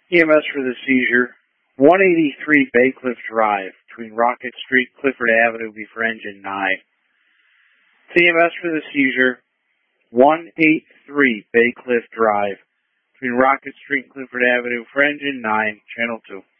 EMS for the seizure, 183 Baycliff Drive, between Rocket Street, Clifford Avenue, before engine 9. EMS for the seizure, 183 Baycliff Drive, between Rocket Street and Clifford Avenue, for engine 9, channel 2.